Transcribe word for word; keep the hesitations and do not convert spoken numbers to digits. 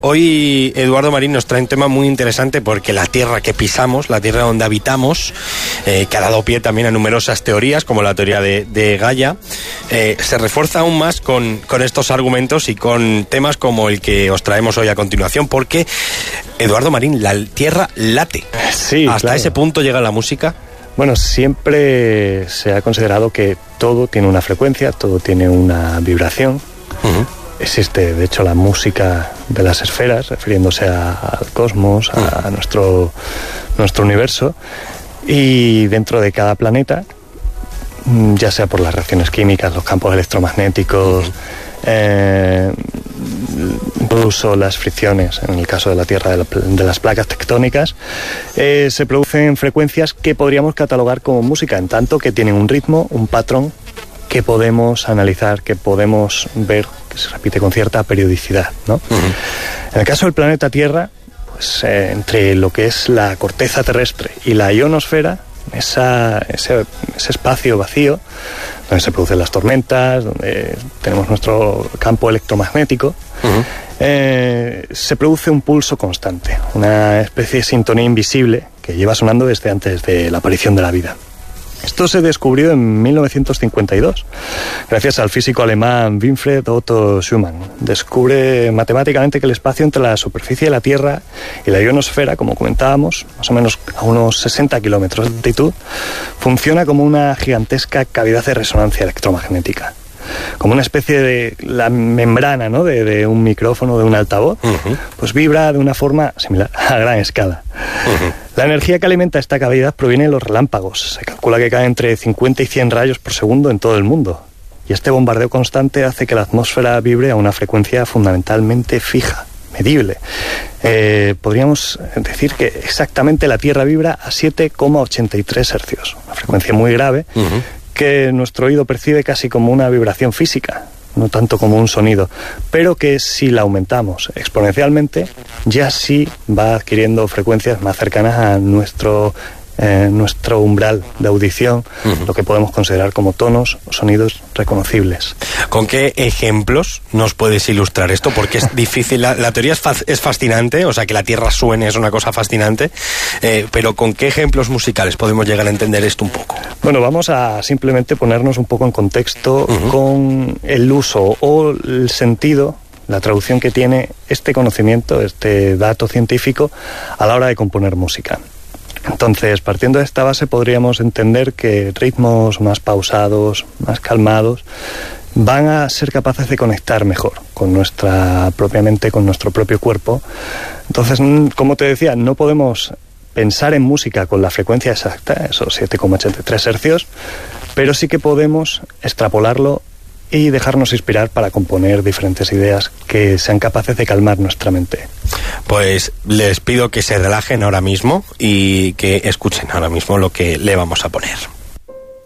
Hoy Eduardo Marín nos trae un tema muy interesante porque la tierra que pisamos, la tierra donde habitamos, eh, que ha dado pie también a numerosas teorías, como la teoría de, de Gaia, eh, se refuerza aún más con, con estos argumentos y con temas como el que os traemos hoy a continuación, porque, Eduardo Marín, la tierra late. Sí, ¿Hasta claro. ese punto llega la música? Bueno, siempre se ha considerado que todo tiene una frecuencia, todo tiene una vibración. Uh-huh. Existe, de hecho, la música de las esferas, refiriéndose a, al cosmos, a, a nuestro, nuestro universo. Y dentro de cada planeta, ya sea por las reacciones químicas, los campos electromagnéticos, uh-huh. eh, incluso las fricciones, en el caso de la Tierra, de, la, de las placas tectónicas, eh, se producen frecuencias que podríamos catalogar como música, en tanto que tienen un ritmo, un patrón, que podemos analizar, que podemos ver que se repite con cierta periodicidad, ¿no? Uh-huh. En el caso del planeta Tierra, pues eh, entre lo que es la corteza terrestre y la ionosfera, esa, ese, ese espacio vacío, donde se producen las tormentas, donde tenemos nuestro campo electromagnético, uh-huh. eh, se produce un pulso constante, una especie de sintonía invisible que lleva sonando desde antes de la aparición de la vida. Esto se descubrió en mil novecientos cincuenta y dos, gracias al físico alemán Winfried Otto Schumann. Descubre matemáticamente que el espacio entre la superficie de la Tierra y la ionosfera, como comentábamos, más o menos a unos sesenta kilómetros de altitud, funciona como una gigantesca cavidad de resonancia electromagnética, como una especie de la membrana, ¿no?, de, de un micrófono, de un altavoz, uh-huh. pues vibra de una forma similar a gran escala. Uh-huh. La energía que alimenta esta cavidad proviene de los relámpagos. Se calcula que cae entre cincuenta y cien rayos por segundo en todo el mundo. Y este bombardeo constante hace que la atmósfera vibre a una frecuencia fundamentalmente fija, medible. Eh, podríamos decir que exactamente la Tierra vibra a siete coma ochenta y tres hercios, una frecuencia muy grave, uh-huh. que nuestro oído percibe casi como una vibración física, no tanto como un sonido, pero que si la aumentamos exponencialmente, ya sí va adquiriendo frecuencias más cercanas a nuestro, eh, nuestro umbral de audición, uh-huh. lo que podemos considerar como tonos o sonidos reconocibles. ¿Con qué ejemplos nos puedes ilustrar esto? Porque es difícil, la, la teoría es, fa- es fascinante, o sea, que la Tierra suene es una cosa fascinante, eh, pero ¿con qué ejemplos musicales podemos llegar a entender esto un poco? Bueno, vamos a simplemente ponernos un poco en contexto uh-huh. con el uso o el sentido, la traducción que tiene este conocimiento, este dato científico a la hora de componer música. Entonces, partiendo de esta base, podríamos entender que ritmos más pausados, más calmados, van a ser capaces de conectar mejor con nuestra propia mente, con nuestro propio cuerpo. Entonces, como te decía, no podemos pensar en música con la frecuencia exacta, esos siete coma ochenta y tres hercios, pero sí que podemos extrapolarlo y dejarnos inspirar para componer diferentes ideas que sean capaces de calmar nuestra mente. Pues les pido que se relajen ahora mismo y que escuchen ahora mismo lo que le vamos a poner.